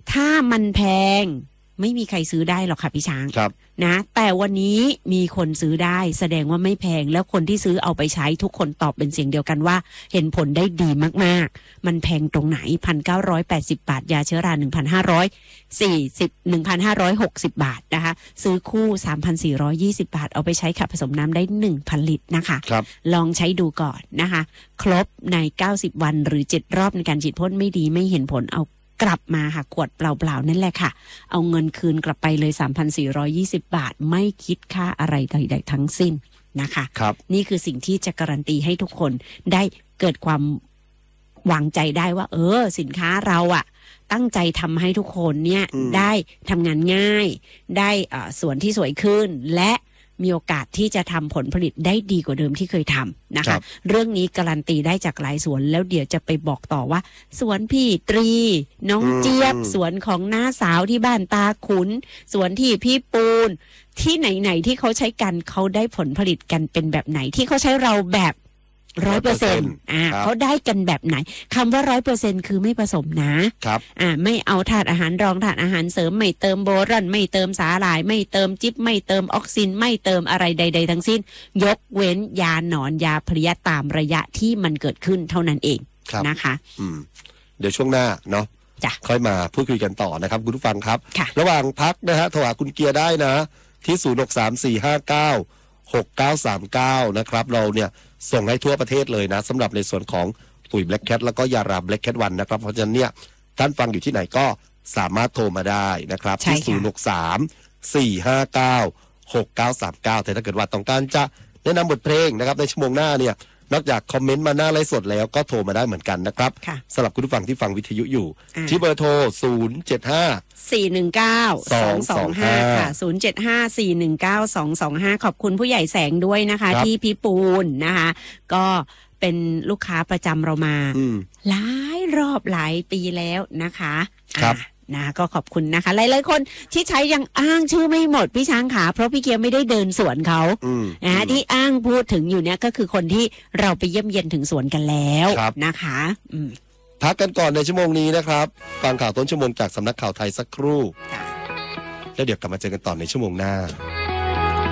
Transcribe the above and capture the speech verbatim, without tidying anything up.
ถ้ามันแพงไม่มีใครซื้อได้หรอกค่ะพี่ช้างนะแต่วันนี้มีคนซื้อได้แสดงว่าไม่แพงแล้วคนที่ซื้อเอาไปใช้ทุกคนตอบเป็นเสียงเดียวกันว่าเห็นผลได้ดีมากๆมันแพงตรงไหน หนึ่งพันเก้าร้อยแปดสิบ บาทยาเชื้อรา หนึ่งพันห้าร้อยสี่สิบ หนึ่งพันห้าร้อยหกสิบ บาทนะคะซื้อคู่ สามพันสี่ร้อยยี่สิบ บาทเอาไปใช้ขับผสมน้ำได้ หนึ่งพัน ลิตรนะคะลองใช้ดูก่อนนะคะครบในเก้าสิบวันหรือเจ็ดรอบในการฉีดพ่นไม่ดีไม่เห็นผลเอากลับมาค่ะขวดเปล่าๆนั่นแหละค่ะเอาเงินคืนกลับไปเลย สามพันสี่ร้อยยี่สิบ บาทไม่คิดค่าอะไรใดๆทั้งสิ้นนะคะครับนี่คือสิ่งที่จะการันตีให้ทุกคนได้เกิดความวางใจได้ว่าเออสินค้าเราอะตั้งใจทำให้ทุกคนเนี่ยได้ทำงานง่ายได้สวนที่สวยขึ้นและมีโอกาสที่จะทำผลผลิตได้ดีกว่าเดิมที่เคยทำนะคะเรื่องนี้การันตีได้จากหลายสวนแล้วเดี๋ยวจะไปบอกต่อว่าสวนพี่ตรีน้องเจี๊ยบสวนของน้าสาวที่บ้านตาขุนสวนที่พี่ปูนที่ไหนๆที่เขาใช้กันเขาได้ผลผลิตกันเป็นแบบไหนที่เขาใช้เราแบบร้อยเปอร์เซ็นต์อ่าเขาได้กันแบบไหนคำว่าร้อยเปอร์เซ็นต์คือไม่ผสมนะครับอ่าไม่เอาถาดอาหารรองถาดอาหารเสริมไม่เติมโบรอนไม่เติมสาหร่ายไม่เติมจิ๊บไม่เติมออกซินไม่เติมอะไรใดๆทั้งสิ้นยกเว้นยาหนอนยาเพลี้ยตามระยะที่มันเกิดขึ้นเท่านั้นเองนะคะอืมเดี๋ยวช่วงหน้าเนาะค่อยมาพูดคุยกันต่อนะครับคุณผู้ฟังครับระหว่างพักนะฮะโทรหาคุณเกียร์ได้นะที่ศูนย์ หก สาม สี่ ห้า เก้า หก เก้า สาม เก้านะครับเราเนี่ยส่งให้ทั่วประเทศเลยนะสำหรับในส่วนของปุ๋ย Black Cat แล้วก็ยารา Black Cat วันนะครับเพราะฉะนั้นเนี่ยท่านฟังอยู่ที่ไหนก็สามารถโทรมาได้นะครับที่ศูนย์ หก สาม สี่ ห้า เก้า หก เก้า สาม เก้าแต่ถ้าเกิดว่าต้องการจะแนะนำบทเพลงนะครับในชั่วโมงหน้าเนี่ยนอกจากคอมเมนต์มาหน้าไลฟ์สดแล้วก็โทรมาได้เหมือนกันนะครับสำหรับคุณผู้ฟังที่ฟังวิทยุอยู่ที่เบอร์โทรศูนย์ เจ็ด ห้าสี่ หนึ่ง เก้า สอง สอง ห้าค่ะศูนย์ เจ็ด ห้า สี่ หนึ่ง เก้า สอง สอง ห้าขอบคุณผู้ใหญ่แสงด้วยนะคะที่พี่ปูนนะคะก็เป็นลูกค้าประจำเรามาหลายรอบหลายปีแล้วนะคะครับนะก็ขอบคุณนะคะหลายๆคนที่ใช้ยังอ้างชื่อไม่หมดพี่ช้างขาเพราะพี่เกียร์ไม่ได้เดินสวนเขานะที่อ้างพูดถึงอยู่เนี่ยก็คือคนที่เราไปเยี่ยมเยียนถึงสวนกันแล้วนะคะพักกันก่อนในชั่วโมงนี้นะครับฟังข่าวต้นชั่วโมงจากสำนักข่าวไทยสักครู่แล้วเดี๋ยวกลับมาเจอกันต่อในชั่วโมงหน้า